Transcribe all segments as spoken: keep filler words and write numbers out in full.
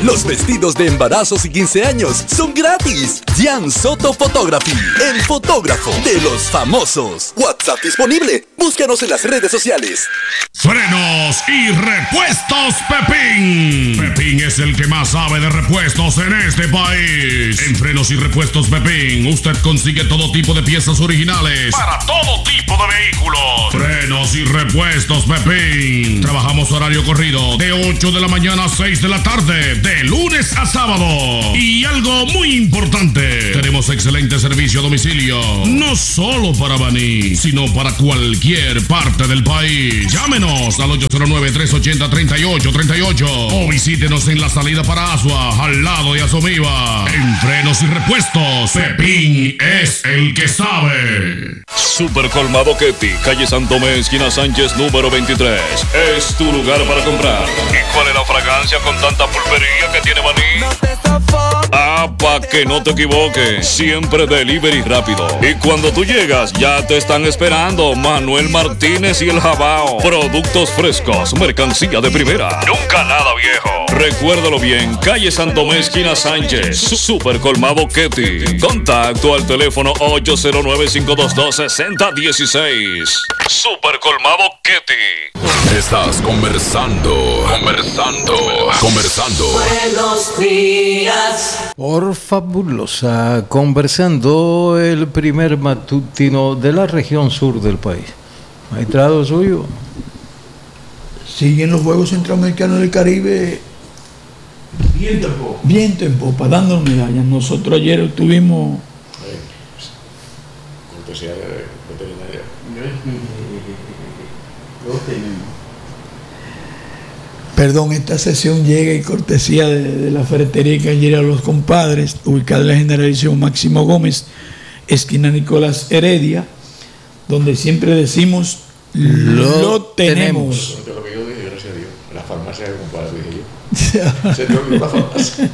Los vestidos de embarazos y quince años son gratis. Jan Soto Photography, el fotógrafo de los famosos. WhatsApp disponible. Búscanos en las redes sociales. Frenos y repuestos Pepín. Pepín es el que más sabe de repuestos en este país. En Frenos y Repuestos Pepín, usted consigue todo tipo de piezas originales para todo tipo de vehículos. Frenos y Repuestos Pepín. Trabajamos horario corrido de ocho de la mañana a seis de la tarde, de lunes a sábado. Y algo muy importante, tenemos excelente servicio a domicilio, no solo para Baní, sino para cualquier parte del país. Llámenos al ocho cero nueve, tres ocho cero, tres ocho tres ocho o visítenos en la salida para Asua, al lado de Asomiva. En Frenos y Repuestos, Pepín es el que sabe. Super Colmado Ketty, calle San Tomé, esquina Sánchez, número veintitrés. Es tu lugar para comprar. ¿Y cuál es la fragancia con tanta pulpería que tiene Baní? Ah, pa' que no te equivoques. Siempre delivery rápido. Y cuando tú llegas, ya te están esperando Manuel Martínez y el Jabao. Productos frescos, mercancía de primera. Nunca nada viejo. Recuérdalo bien, calle San Tomé, esquina Sánchez. Super Colmado Ketty. Contacto al teléfono ocho cero nueve, cinco dos dos, seis cero uno seis. Super Colmado Ketty. Estás conversando, conversando, conversando. Buenos días. Por Fabulosa, conversando, el primer matutino de la región sur del país. Maestrado suyo. Siguen los Juegos Centroamericanos del Caribe. Viento en popa. Viento en popa, dándonos medallas. Nosotros ayer estuvimos. Cortesía de veterinaria. Lo tenemos. Perdón, esta sesión llega en cortesía de, de la ferretería Cañera Los Compadres, ubicada en la Generalización Máximo Gómez, esquina Nicolás Heredia, donde siempre decimos lo, lo tenemos. tenemos. Lo que yo dije, gracias a Dios. La farmacia de compadre, dije yo. Se te olvidó la farmacia.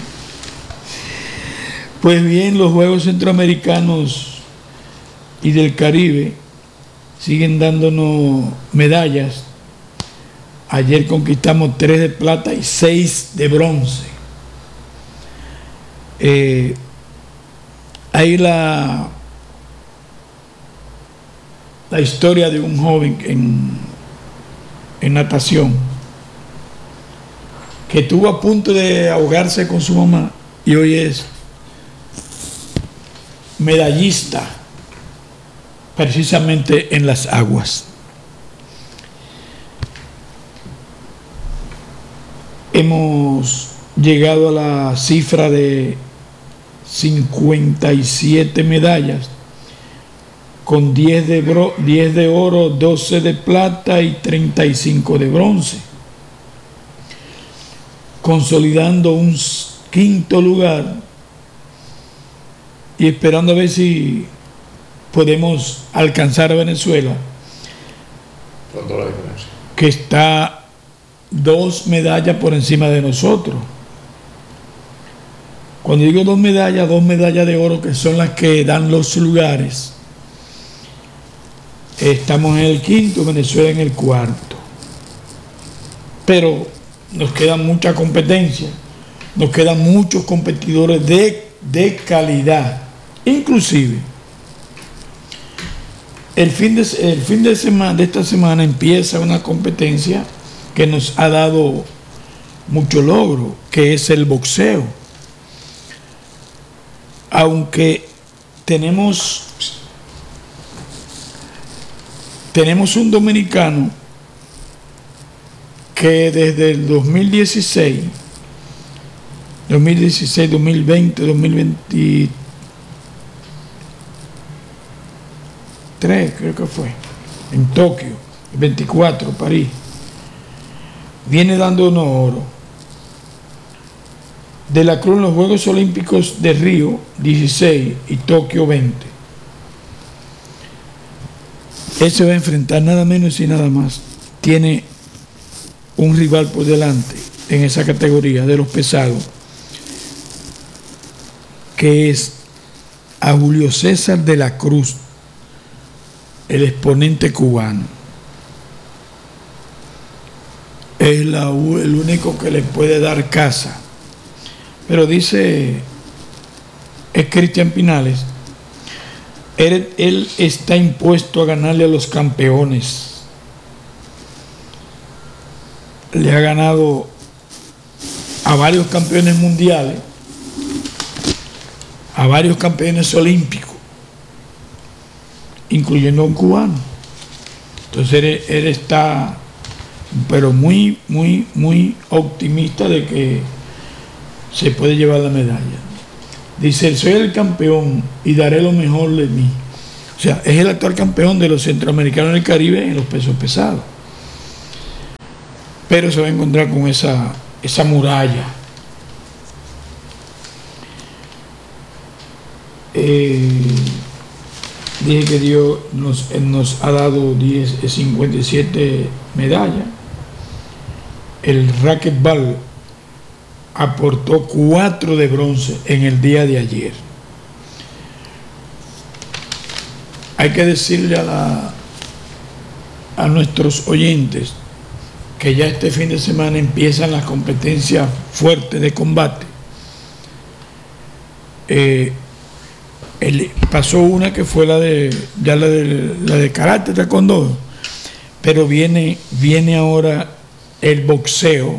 Pues bien, los Juegos Centroamericanos y del Caribe siguen dándonos medallas. Ayer conquistamos tres de plata y seis de bronce. Eh, hay la, la historia de un joven en, en natación que estuvo a punto de ahogarse con su mamá y hoy es medallista precisamente en las aguas. Hemos llegado a la cifra de cincuenta y siete medallas, con diez de, bro, diez de oro, doce de plata y treinta y cinco de bronce, consolidando un quinto lugar y esperando a ver si podemos alcanzar a Venezuela, Con toda la diferencia. que está dos medallas por encima de nosotros. Cuando digo dos medallas, dos medallas de oro, que son las que dan los lugares. Estamos en el quinto, Venezuela en el cuarto. Pero nos queda mucha competencia, nos quedan muchos competidores de, de calidad. Inclusive, el fin de, el fin de semana de esta semana empieza una competencia que nos ha dado mucho logro, que es el boxeo. Aunque tenemos tenemos un dominicano que desde el dos mil dieciséis, dos mil dieciséis, dos mil veinte, dos mil veintitrés, creo que fue, en Tokio, veinticuatro, París, viene dando unos oro. De la Cruz en los Juegos Olímpicos de Río dieciséis y Tokio veinte. Él se va a enfrentar nada menos y nada más. Tiene un rival por delante en esa categoría de los pesados, que es a Julio César de la Cruz, el exponente cubano. Es la, el único que le puede dar casa pero dice, es Cristian Pinales, él, él está impuesto a ganarle a los campeones. Le ha ganado a varios campeones mundiales, a varios campeones olímpicos, incluyendo a un cubano. Entonces él, él está, pero muy, muy, muy optimista de que se puede llevar la medalla. Dice, soy el campeón y daré lo mejor de mí. O sea, es el actual campeón de los centroamericanos del Caribe en los pesos pesados. Pero se va a encontrar con esa, esa muralla. Eh, dije que Dios nos, nos ha dado diez, cincuenta y siete medallas. El racquetball aportó cuatro de bronce en el día de ayer. Hay que decirle a, la, a nuestros oyentes que ya este fin de semana empiezan las competencias fuertes de combate. Eh, el, pasó una que fue la de ya la de la de karate taekwondo, pero viene viene ahora el boxeo,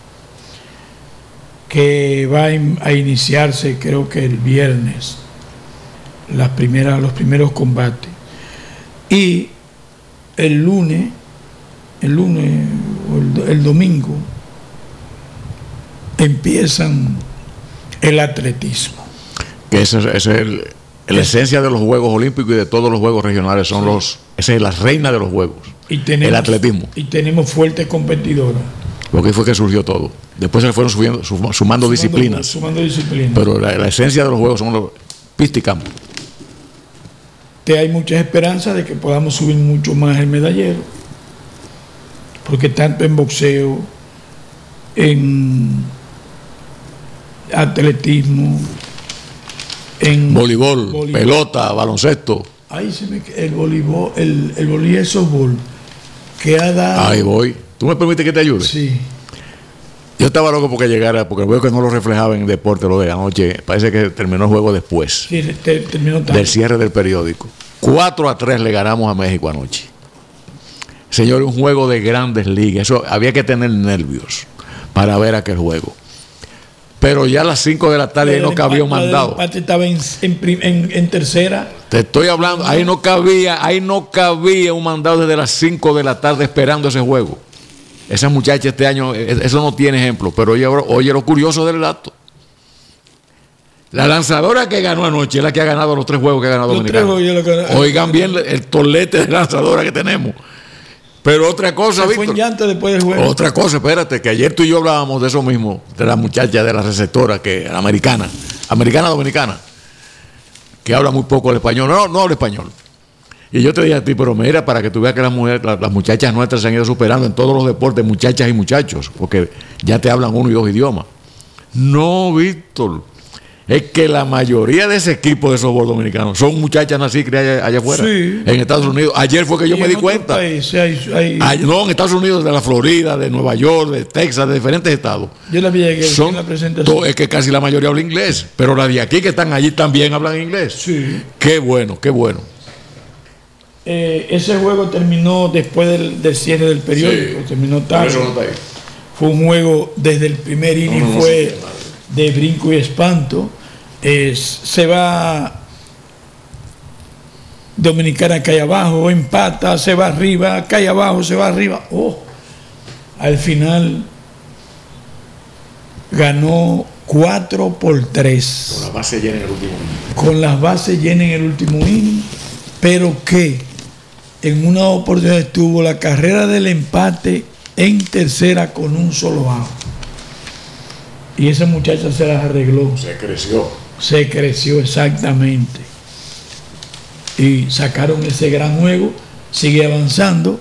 que va a iniciarse creo que el viernes, las primeras, los primeros combates, y el lunes el lunes o el, el domingo empiezan el atletismo, que ese, ese es el, la esencia de los Juegos Olímpicos y de todos los Juegos regionales, son sí. los esa es la reina de los Juegos, y tenemos, el atletismo, y tenemos fuertes competidoras. Porque ahí fue que surgió todo. Después se fueron subiendo, sumando, sumando disciplinas. Sumando disciplinas. Pero la, la esencia de los juegos son los pista y campo. Te hay muchas esperanzas de que podamos subir mucho más el medallero. Porque tanto en boxeo, en atletismo, en voleibol, voleibol. pelota, baloncesto. Ahí se me el voleibol, el, el voleibol y el softball que ha dado. Ahí voy. ¿Tú me permites que te ayude? Sí. Yo estaba loco porque llegara, porque veo que no lo reflejaba en el deporte lo de anoche. Parece que terminó el juego después. Sí, te, terminó tarde. Del cierre del periódico. cuatro a tres le ganamos a México anoche. Señor, un juego de grandes ligas. Eso había que tener nervios para ver aquel juego. Pero ya a las cinco de la tarde ahí no cabía un mandado. El empate estaba en, en, en, en tercera. Te estoy hablando, ahí no cabía, ahí no cabía un mandado desde las cinco de la tarde esperando ese juego. Esa muchacha este año, eso no tiene ejemplo, pero oye, oye lo curioso del dato. La lanzadora que ganó anoche es la que ha ganado los tres juegos que ha ganado Dominicana. Oigan bien el tolete de lanzadora que tenemos. Pero otra cosa, Víctor. Fue en llanto después del juego. Otra cosa, espérate, que ayer tú y yo hablábamos de eso mismo, de la muchacha de la receptora, que la americana, americana dominicana, que habla muy poco el español. No, no habla español. Y yo te dije a ti, pero mira, para que tú veas que las mujeres, las, las muchachas nuestras se han ido superando en todos los deportes, muchachas y muchachos, porque ya te hablan uno y dos idiomas. No, Víctor, es que la mayoría de ese equipo de softball dominicanos son muchachas nacidas y criadas allá, allá afuera, sí, en Estados Unidos. Ayer fue que yo me di cuenta. País, hay, hay... Ay, no, en Estados Unidos, de la Florida, de Nueva York, de Texas, de diferentes estados. Yo la vi ayer son, en la presentación. Es que casi la mayoría habla inglés, pero las de aquí que están allí también hablan inglés. Sí. Qué bueno, qué bueno. Eh, ese juego terminó después del, del cierre del periódico, sí, terminó tarde. No fue un juego desde el primer inning, no, no, fue no de brinco y espanto. Eh, se va Dominicana, cae abajo, empata, se va arriba, cae abajo, se va arriba. Oh, al final ganó cuatro por tres. Con las bases llenas en el último inning. Con las bases llenas en el último inning, pero que en una oportunidad tuvo la carrera del empate en tercera con un solo out. Y esa muchacha se las arregló. Se creció. Se creció exactamente. Y sacaron ese gran juego, sigue avanzando.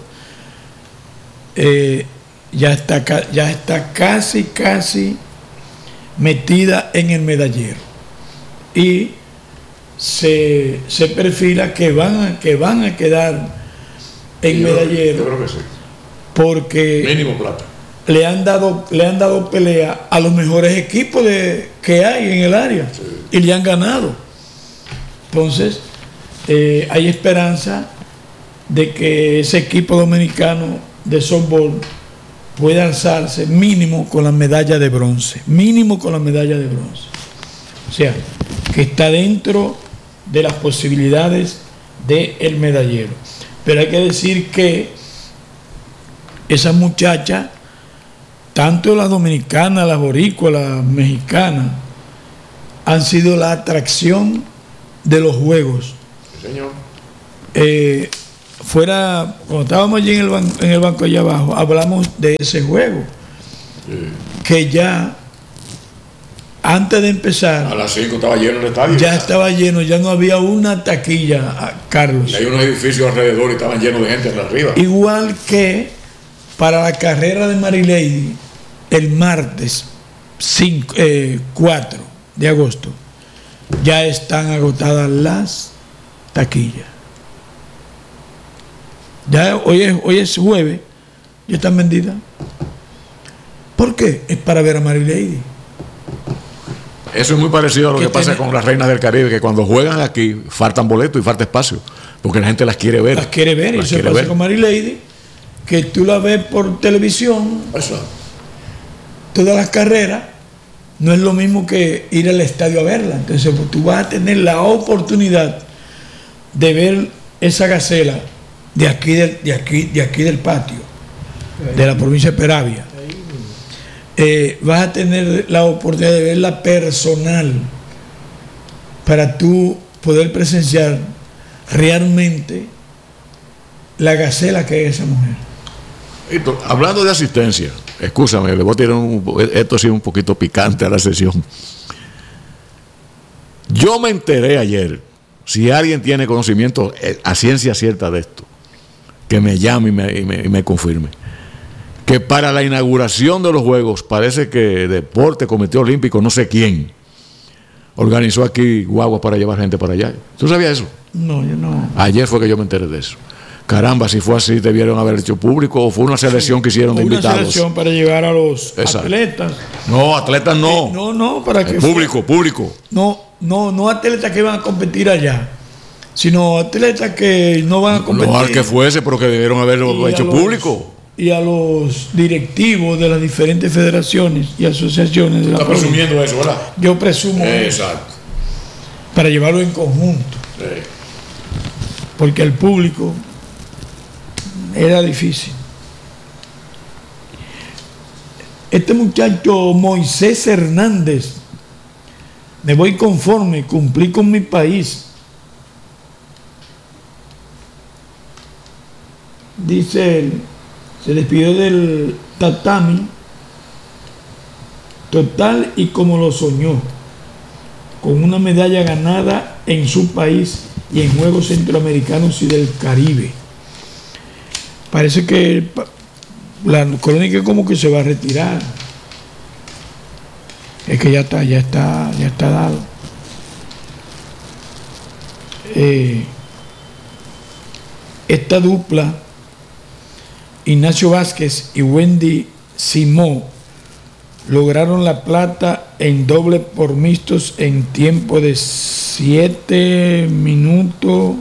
Eh, ya, está, ya está casi, casi metida en el medallero. Y se, se perfila que van a, que van a quedar en yo, medallero. Yo creo que sí. Porque mínimo plata. le han dado, le han dado pelea a los mejores equipos de, que hay en el área, sí, y le han ganado. Entonces, eh, hay esperanza de que ese equipo dominicano de softball pueda alzarse mínimo con la medalla de bronce, mínimo con la medalla de bronce. O sea, que está dentro de las posibilidades del medallero. Pero hay que decir que esas muchachas, tanto las dominicanas, las boricuas, las mexicanas, han sido la atracción de los juegos. Sí, señor. Eh, fuera, cuando estábamos allí en el, ban en el banco allá abajo, hablamos de ese juego. Sí. Que ya, antes de empezar, a las cinco estaba lleno el estadio. Ya estaba lleno, ya no había una taquilla, Carlos. Y hay unos edificios alrededor y estaban llenos de gente arriba. Igual que para la carrera de Marilady, el martes cinco, eh, cuatro de agosto, ya están agotadas las taquillas. Ya hoy es, hoy es jueves, ya están vendidas. ¿Por qué? Es para ver a Marilady. Eso es muy parecido a lo que pasa con las reinas del Caribe, que cuando juegan aquí faltan boletos y falta espacio, porque la gente las quiere ver. Las quiere ver, las y eso pasa ver. Con Marilady, que tú la ves por televisión, eso. Todas las carreras, no es lo mismo que ir al estadio a verla. Entonces pues, tú vas a tener la oportunidad de ver esa gacela de aquí del, de aquí, de aquí del patio, de la provincia de Peravia. Eh, vas a tener la oportunidad de verla personal para tú poder presenciar realmente la gacela que es esa mujer. Hablando de asistencia, escúchame, le voy a tirar un, esto sí un poquito picante a la sesión. Yo me enteré ayer, si alguien tiene conocimiento a ciencia cierta de esto, que me llame y me, y me, y me confirme, que para la inauguración de los Juegos parece que Deporte, Comité Olímpico, no sé quién, organizó aquí guaguas para llevar gente para allá. ¿Tú sabías eso? No, yo no. Ayer fue que yo me enteré de eso. Caramba, si fue así, debieron haber hecho público o fue una selección sí, que hicieron de invitados. Una selección para llevar a los Exacto. atletas. No, atletas no. Eh, no, no, para que. Público, fue, público. No, no, no atletas que van a competir allá, sino atletas que no van a competir. No al que fuese, pero que debieron haberlo hecho los, público. Y a los directivos de las diferentes federaciones y asociaciones de la provincia. Está presumiendo eso, ¿verdad? Yo presumo eh, eso. Exacto. Para llevarlo en conjunto. Sí. Porque el público era difícil. Este muchacho Moisés Hernández, me voy conforme, cumplí con mi país. Dice él, se despidió del tatami total y como lo soñó, con una medalla ganada en su país y en Juegos Centroamericanos y del Caribe. Parece que la crónica como que se va a retirar. Es que ya está, ya está, ya está dado. Eh, esta dupla, Ignacio Vázquez y Wendy Simó, lograron la plata en doble por mixtos en tiempo de siete minutos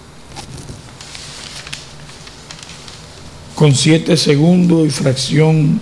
con siete segundos y fracción.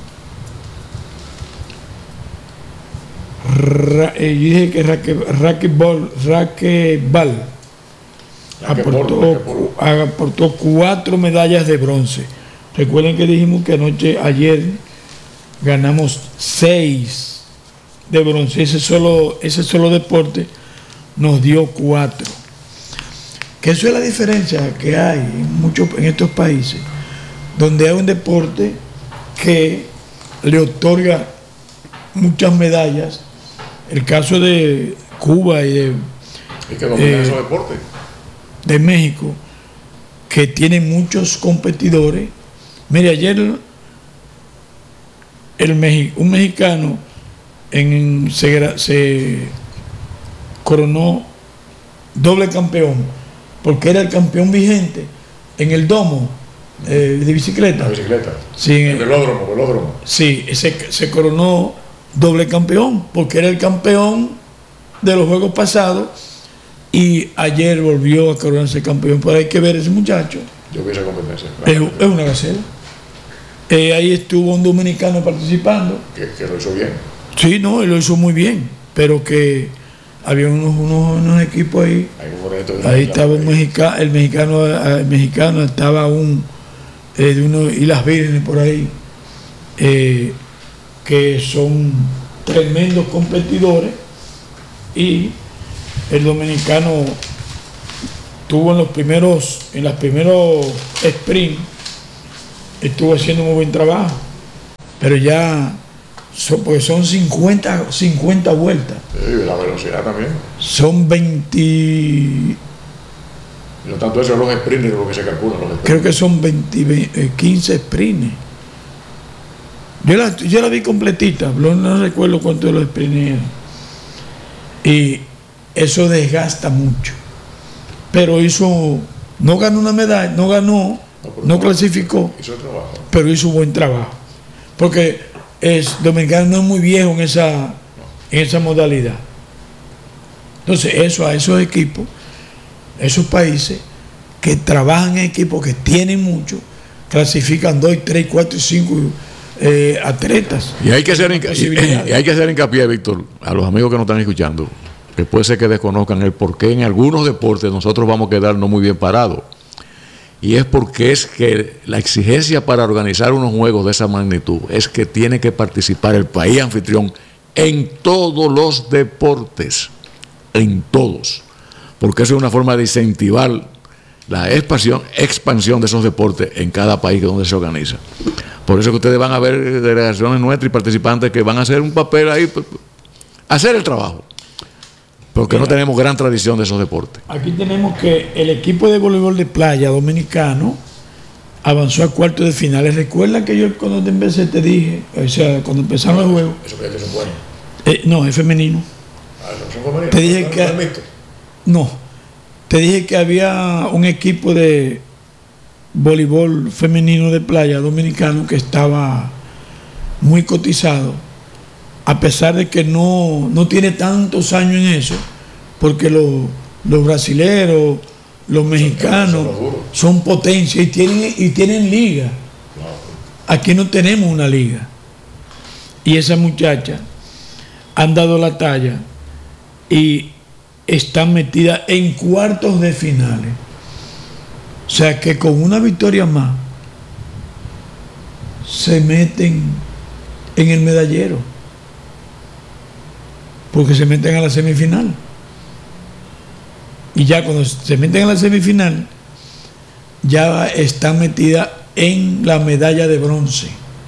Ra, eh, yo dije que Raquebol Raquebal aportó, aportó cuatro medallas de bronce. Recuerden que dijimos que anoche, ayer, ganamos seis de bronce. Ese solo, ese solo deporte nos dio cuatro. Que eso es la diferencia que hay en muchos, en estos países, donde hay un deporte que le otorga muchas medallas. El caso de Cuba y de, ¿Y que domina eh, esos deportes? de México, que tiene muchos competidores. Mire, ayer el Mexi, un mexicano en, se, se coronó doble campeón, porque era el campeón vigente en el domo eh, de bicicleta. La bicicleta. Sí, el velódromo, velódromo. Sí, se, se coronó doble campeón, porque era el campeón de los juegos pasados y ayer volvió a coronarse campeón. Pero hay que ver ese muchacho. Yo vi esa competencia. Es, es una gacela. Eh, ahí estuvo un dominicano participando. Que, que lo hizo bien. Sí, no, él lo hizo muy bien, pero que había unos, unos, unos equipos ahí. Ahí estaba un mexicano, el mexicano, el mexicano estaba un eh, de uno y las vírgenes por ahí, eh, que son tremendos competidores, y el dominicano tuvo en los primeros, en los primeros sprint, estuvo haciendo muy buen trabajo, pero ya son, porque son cincuenta, cincuenta vueltas. Sí, la velocidad también. Son veinte. No tanto eso, los sprinters, lo que se calcula. Los Creo que son veinte, veinte, quince sprints. Yo la, yo la vi completita, no, no recuerdo cuánto de los sprints eran. Y eso desgasta mucho. Pero hizo, no ganó una medalla, no ganó, no, no clasificó, hizo trabajo. Pero hizo buen trabajo. Porque es dominicano no es muy viejo en esa, en esa modalidad. Entonces, eso a esos equipos, esos países que trabajan en equipos que tienen mucho, clasifican dos, tres, cuatro y cinco eh, atletas. Y hay que hacer hincapié, y hay que hacer hincapié, Víctor, a los amigos que nos están escuchando, que puede ser que desconozcan el por qué en algunos deportes nosotros vamos a quedarnos muy bien parados. Y es porque es que la exigencia para organizar unos juegos de esa magnitud es que tiene que participar el país anfitrión en todos los deportes, en todos, porque eso es una forma de incentivar la expansión, expansión de esos deportes en cada país donde se organiza. Por eso que ustedes van a ver delegaciones nuestras y participantes que van a hacer un papel ahí, hacer el trabajo, porque Mira, no tenemos gran tradición de esos deportes. Aquí tenemos que el equipo de voleibol de playa dominicano avanzó a cuartos de finales. ¿Recuerdan que yo cuando te empecé te dije, o sea, cuando empezaron los juegos? Eso que son buenos. Eh, no, es femenino. Ah, son femeninos. Te dije que no, te dije que había un equipo de voleibol femenino de playa dominicano que estaba muy cotizado, a pesar de que no, no tiene tantos años en eso, porque los, los brasileros, los mexicanos son potencia y tienen, y tienen liga. Aquí no tenemos una liga. Y esa muchacha han dado la talla y están metidas en cuartos de finales. O sea que con una victoria más se meten en el medallero, porque se meten a la semifinal. Y ya cuando se meten a la semifinal, ya están metidas en la medalla de bronce,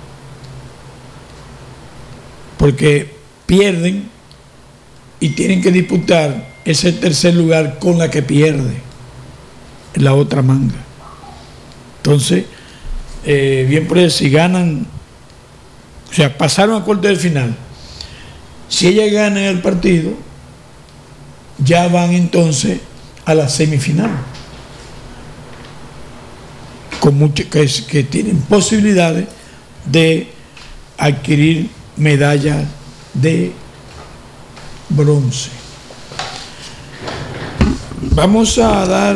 porque pierden y tienen que disputar ese tercer lugar con la que pierde la otra manga. Entonces, eh, bien por eso, si ganan, o sea, pasaron a cuartos del final. Si ellas ganan el partido, ya van entonces a la semifinal, con mucho, que, que tienen posibilidades de adquirir medallas de bronce. Vamos a dar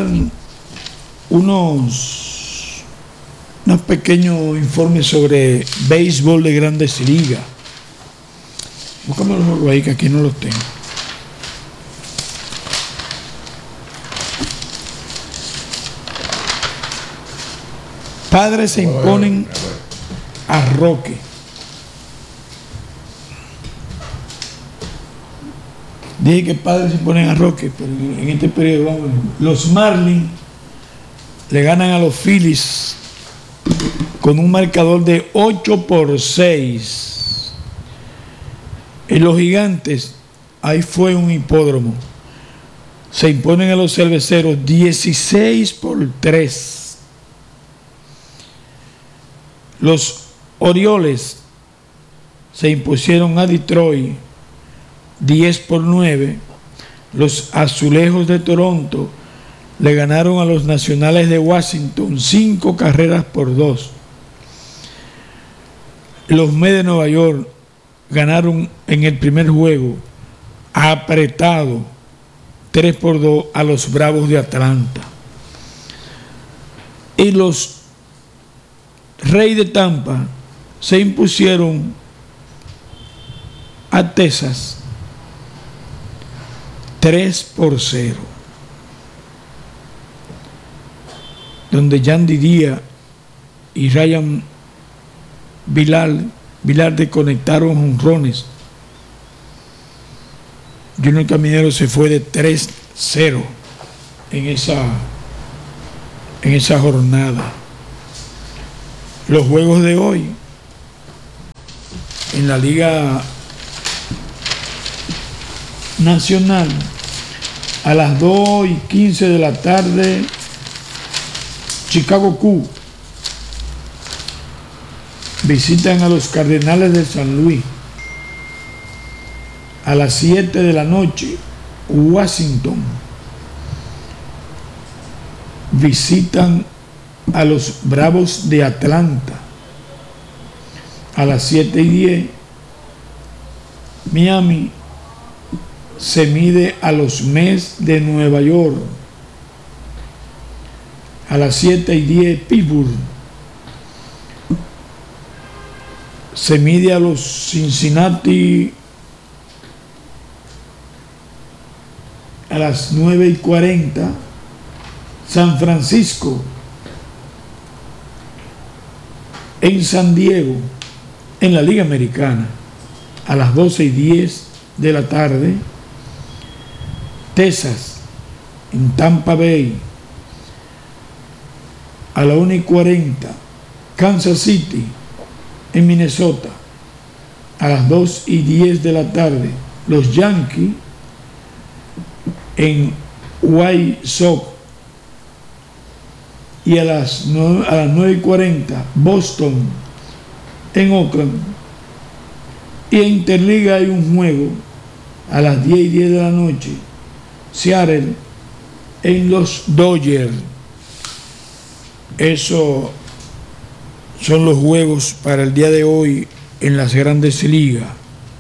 unos, unos pequeños informes sobre béisbol de Grandes Ligas. Búscame los juegos ahí, que aquí no los tengo. Padres se imponen a Roque. Dije que Padres se imponen a Roque, pero en este periodo vamos. Los Marlins le ganan a los Phillies con un marcador de ocho por seis. En los Gigantes, ahí fue un hipódromo, se imponen a los Cerveceros dieciséis por tres. Los Orioles se impusieron a Detroit diez por nueve. Los Azulejos de Toronto le ganaron a los Nacionales de Washington cinco carreras por dos. Los Mets de Nueva York ganaron en el primer juego apretado tres por dos a los Bravos de Atlanta. Y los Reyes de Tampa se impusieron a Texas tres por cero, donde Yandy Díaz y Ryan Vilar, Vilarde conectaron jonrones. Junior Caminero se fue de tres cero en esa, en esa jornada. Los juegos de hoy en la Liga Nacional, a las dos y quince de la tarde, Chicago Cubs visitan a los Cardenales de San Luis. A las siete de la noche, Washington visitan a los Bravos de Atlanta. A las siete y diez, Miami se mide a los Mets de Nueva York. A las siete y diez, Pittsburgh se mide a los Cincinnati. A las nueve y cuarenta, San Francisco en San Diego, en la Liga Americana. A las doce y diez de la tarde, Texas en Tampa Bay. A la una y cuarenta, Kansas City en Minnesota. A las dos y diez de la tarde, los Yankees en White Sox. Y a las nueve y cuarenta, Boston en Oakland. Y en Interliga hay un juego a las diez y diez de la noche, Seattle en los Dodgers. Esos son los juegos para el día de hoy en las Grandes Ligas.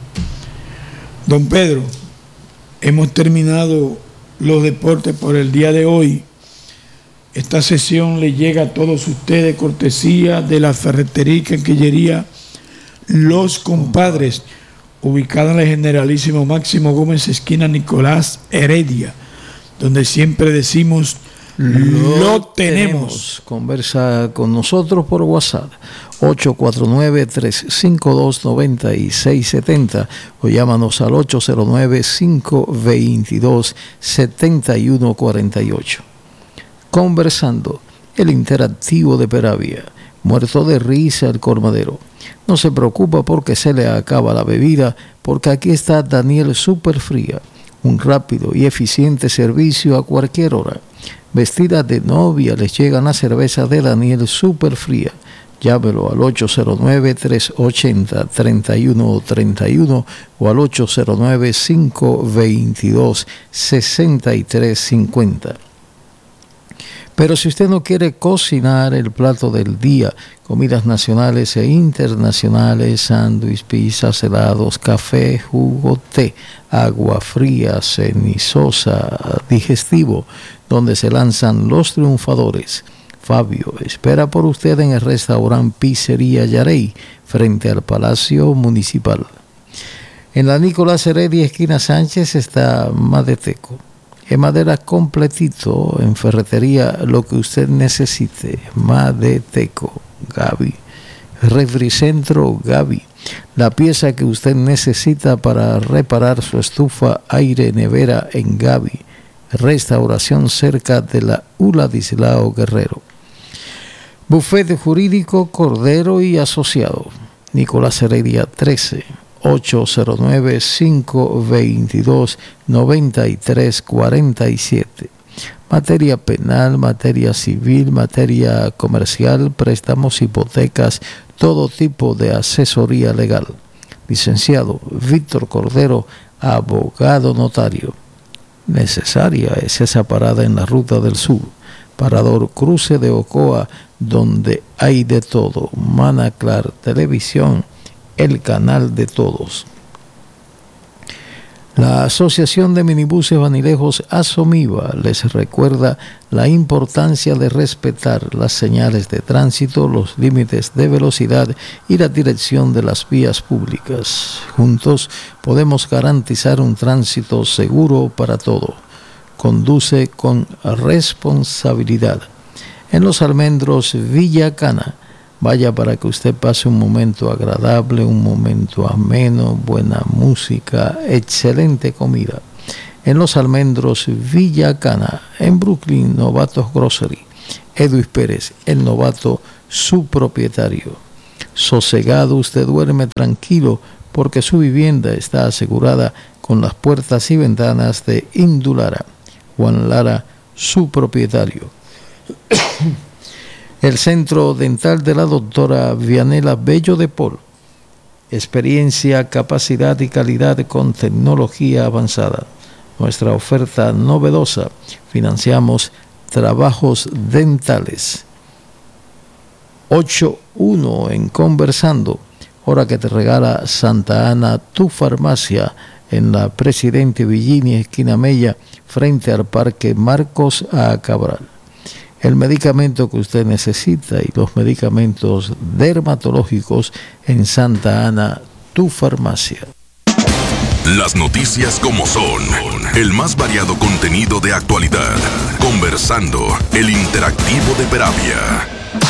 Don Pedro, hemos terminado los deportes por el día de hoy. Esta sesión le llega a todos ustedes cortesía de la ferretería y quinquillería Los Compadres, ubicada en la Generalísimo Máximo Gómez, esquina Nicolás Heredia, donde siempre decimos lo, lo tenemos. tenemos. Conversa con nosotros por WhatsApp ocho cuatro nueve, tres cinco dos, nueve seis siete cero o llámanos al ocho cero nueve, cinco dos dos, siete uno cuatro ocho. Conversando, el interactivo de Peravia, muerto de risa el colmadero. No se preocupa porque se le acaba la bebida, porque aquí está Daniel Superfría, un rápido y eficiente servicio a cualquier hora. Vestida de novia les llegan las cervezas de Daniel Superfría. Llámelo al ocho cero nueve, tres ocho cero, tres uno tres uno o al ocho cero nueve, cinco dos dos, seis tres cinco cero. Pero si usted no quiere cocinar el plato del día, comidas nacionales e internacionales, sándwich, pizzas, helados, café, jugo, té, agua fría, cenizosa, digestivo, donde se lanzan los triunfadores. Fabio espera por usted en el restaurante Pizzería Yarey, frente al Palacio Municipal. En la Nicolás Heredia, esquina Sánchez, está Madeteco. En madera completito, en ferretería, lo que usted necesite. Madeteco, Gaby. Refricentro, Gaby. La pieza que usted necesita para reparar su estufa, aire, nevera en Gaby. Restauración cerca de la Uladislao Guerrero. Bufete Jurídico Cordero y Asociado. Nicolás Heredia trece. ocho cero nueve, cinco dos dos, nueve tres cuatro siete. Materia penal, materia civil, materia comercial, préstamos, hipotecas, todo tipo de asesoría legal. Licenciado Víctor Cordero, abogado notario. Necesaria es esa parada en la Ruta del Sur. Parador Cruce de Ocoa, donde hay de todo. Manaclar Televisión, el canal de todos. La Asociación de Minibuses Vanilejos Asomiva les recuerda la importancia de respetar las señales de tránsito, los límites de velocidad y la dirección de las vías públicas. Juntos podemos garantizar un tránsito seguro para todos. Conduce con responsabilidad. En Los Almendros, Villa Cana. Vaya para que usted pase un momento agradable, un momento ameno, buena música, excelente comida. En Los Almendros, Villa Cana. En Brooklyn, Novatos Grocery. Edwin Pérez, el novato, su propietario. Sosegado, usted duerme tranquilo porque su vivienda está asegurada con las puertas y ventanas de Indulara. Juan Lara, su propietario. El Centro Dental de la doctora Vianela Bello de Paul. Experiencia, capacidad y calidad con tecnología avanzada. Nuestra oferta novedosa. Financiamos trabajos dentales. ocho uno en Conversando. Hora que te regala Santa Ana, tu farmacia, en la Presidente Virginia, esquina Mella, frente al Parque Marcos A. Cabral. El medicamento que usted necesita y los medicamentos dermatológicos en Santa Ana, tu farmacia. Las noticias como son, el más variado contenido de actualidad. Conversando, el interactivo de Peravia.